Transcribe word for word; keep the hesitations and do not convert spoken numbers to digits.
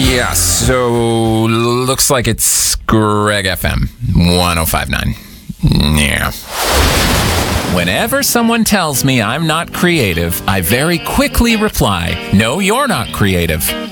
Yeah, so looks like it's Greg F M one oh five point nine. Yeah. Whenever someone tells me I'm not creative, I very quickly reply, no, you're not creative.